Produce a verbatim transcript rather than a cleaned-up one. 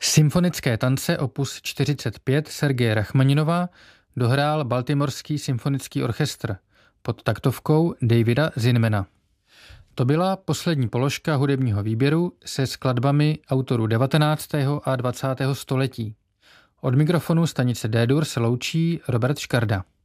Symfonické tance opus čtyřicet pět Sergeje Rachmaninova dohrál Baltimorský symfonický orchestr pod taktovkou Davida Zinmana. To byla poslední položka hudebního výběru se skladbami autorů devatenáctého a dvacátého století. Od mikrofonu stanice D-dur se loučí Robert Škarda.